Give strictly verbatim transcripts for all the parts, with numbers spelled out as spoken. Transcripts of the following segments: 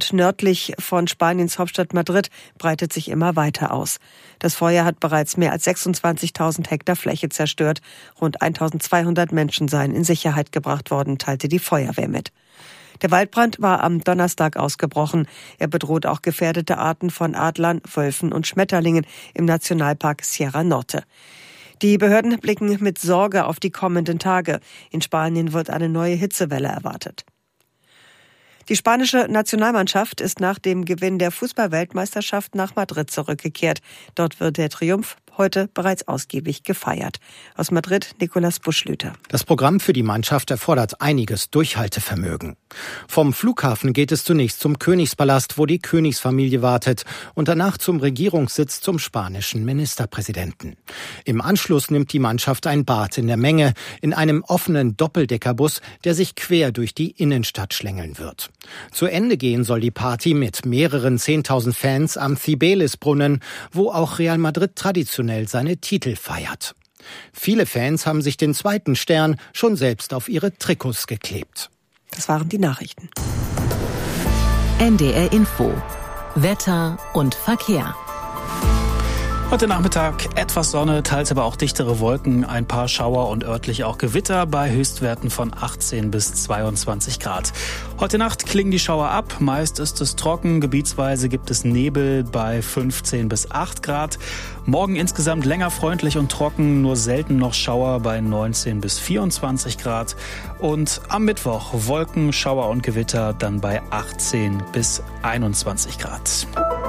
Waldbrand nördlich von Spaniens Hauptstadt Madrid breitet sich immer weiter aus. Das Feuer hat bereits mehr als sechsundzwanzigtausend Hektar Fläche zerstört. Rund eintausendzweihundert Menschen seien in Sicherheit gebracht worden, teilte die Feuerwehr mit. Der Waldbrand war am Donnerstag ausgebrochen. Er bedroht auch gefährdete Arten von Adlern, Wölfen und Schmetterlingen im Nationalpark Sierra Norte. Die Behörden blicken mit Sorge auf die kommenden Tage. In Spanien wird eine neue Hitzewelle erwartet. Die spanische Nationalmannschaft ist nach dem Gewinn der Fußball-Weltmeisterschaft nach Madrid zurückgekehrt. Dort wird der Triumph heute bereits ausgiebig gefeiert. Aus Madrid Nicolas Buschlüter. Das Programm für die Mannschaft erfordert einiges Durchhaltevermögen. Vom Flughafen geht es zunächst zum Königspalast, wo die Königsfamilie wartet, und danach zum Regierungssitz zum spanischen Ministerpräsidenten. Im Anschluss nimmt die Mannschaft ein Bad in der Menge in einem offenen Doppeldeckerbus, der sich quer durch die Innenstadt schlängeln wird. Zu Ende gehen soll die Party mit mehreren zehntausend Fans am Cibeles-Brunnen, wo auch Real Madrid traditionell seine Titel feiert. Viele Fans haben sich den zweiten Stern schon selbst auf ihre Trikots geklebt. Das waren die Nachrichten. N D R Info. Wetter und Verkehr. Heute Nachmittag etwas Sonne, teils aber auch dichtere Wolken, ein paar Schauer und örtlich auch Gewitter bei Höchstwerten von achtzehn bis zweiundzwanzig Grad. Heute Nacht klingen die Schauer ab, meist ist es trocken, gebietsweise gibt es Nebel bei fünfzehn bis acht Grad. Morgen insgesamt länger freundlich und trocken, nur selten noch Schauer bei neunzehn bis vierundzwanzig Grad. Und am Mittwoch Wolken, Schauer und Gewitter dann bei achtzehn bis einundzwanzig Grad.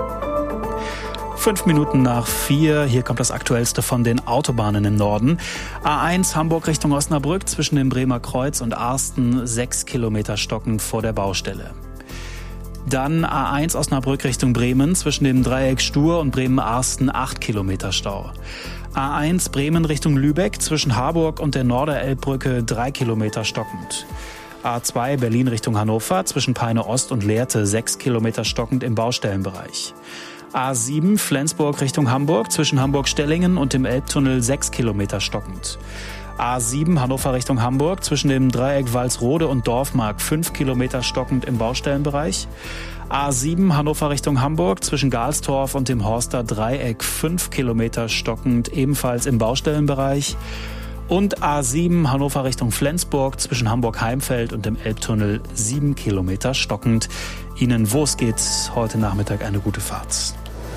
Fünf Minuten nach vier, hier kommt das Aktuellste von den Autobahnen im Norden. A eins Hamburg Richtung Osnabrück zwischen dem Bremer Kreuz und Arsten, sechs Kilometer stockend vor der Baustelle. Dann A eins Osnabrück Richtung Bremen zwischen dem Dreieck Stur und Bremen-Arsten, acht Kilometer Stau. A eins Bremen Richtung Lübeck zwischen Harburg und der Norderelbbrücke, drei Kilometer stockend. A zwei Berlin Richtung Hannover zwischen Peine Ost und Lehrte, sechs Kilometer stockend im Baustellenbereich. A sieben Flensburg Richtung Hamburg zwischen Hamburg-Stellingen und dem Elbtunnel, sechs Kilometer stockend. A sieben Hannover Richtung Hamburg zwischen dem Dreieck Walsrode und Dorfmark, fünf Kilometer stockend im Baustellenbereich. A sieben Hannover Richtung Hamburg zwischen Galstorf und dem Horster Dreieck, fünf Kilometer stockend ebenfalls im Baustellenbereich. Und A sieben Hannover Richtung Flensburg zwischen Hamburg-Heimfeld und dem Elbtunnel, sieben Kilometer stockend. Ihnen, wo es geht, heute Nachmittag eine gute Fahrt.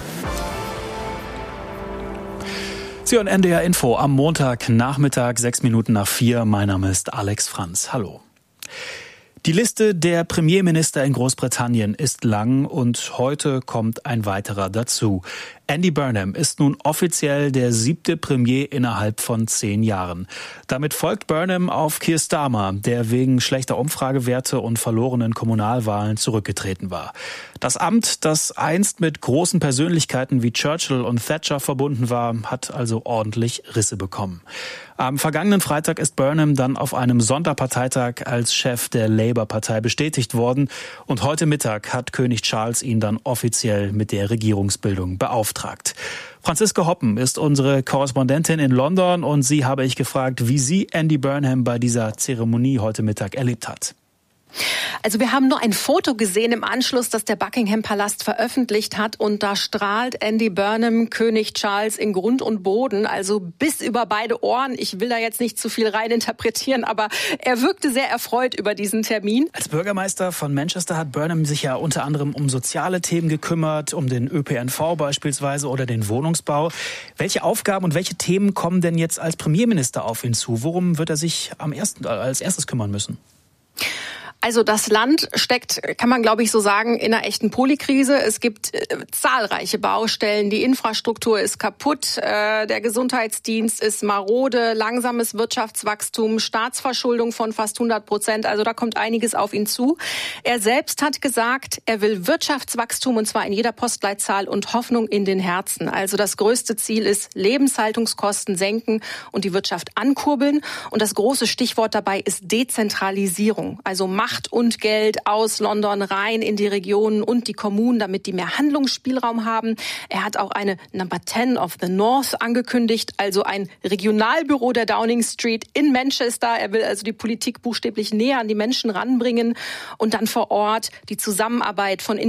Sie hören N D R Info am Montagnachmittag, sechs Minuten nach vier. Mein Name ist Alex Franz. Hallo. Die Liste der Premierminister in Großbritannien ist lang und heute kommt ein weiterer dazu. Andy Burnham ist nun offiziell der siebte Premier innerhalb von zehn Jahren. Damit folgt Burnham auf Keir Starmer, der wegen schlechter Umfragewerte und verlorenen Kommunalwahlen zurückgetreten war. Das Amt, das einst mit großen Persönlichkeiten wie Churchill und Thatcher verbunden war, hat also ordentlich Risse bekommen. Am vergangenen Freitag ist Burnham dann auf einem Sonderparteitag als Chef der Labour-Partei bestätigt worden und heute Mittag hat König Charles ihn dann offiziell mit der Regierungsbildung beauftragt. Franziska Hoppen ist unsere Korrespondentin in London und sie habe ich gefragt, wie sie Andy Burnham bei dieser Zeremonie heute Mittag erlebt hat. Also wir haben nur ein Foto gesehen im Anschluss, das der Buckingham-Palast veröffentlicht hat. Und da strahlt Andy Burnham König Charles in Grund und Boden, also bis über beide Ohren. Ich will da jetzt nicht zu viel reininterpretieren, aber er wirkte sehr erfreut über diesen Termin. Als Bürgermeister von Manchester hat Burnham sich ja unter anderem um soziale Themen gekümmert, um den Ö P N V beispielsweise oder den Wohnungsbau. Welche Aufgaben und welche Themen kommen denn jetzt als Premierminister auf ihn zu? Worum wird er sich am ersten, als erstes kümmern müssen? Also das Land steckt, kann man glaube ich so sagen, in einer echten Polykrise. Es gibt äh, zahlreiche Baustellen, die Infrastruktur ist kaputt, äh, der Gesundheitsdienst ist marode, langsames Wirtschaftswachstum, Staatsverschuldung von fast hundert Prozent. Also da kommt einiges auf ihn zu. Er selbst hat gesagt, er will Wirtschaftswachstum und zwar in jeder Postleitzahl und Hoffnung in den Herzen. Also das größte Ziel ist Lebenshaltungskosten senken und die Wirtschaft ankurbeln. Und das große Stichwort dabei ist Dezentralisierung, also Macht und Geld aus London rein in die Regionen und die Kommunen, damit die mehr Handlungsspielraum haben. Er hat auch eine Number zehn of the North angekündigt, also ein Regionalbüro der Downing Street in Manchester. Er will also die Politik buchstäblich näher an die Menschen ranbringen und dann vor Ort die Zusammenarbeit von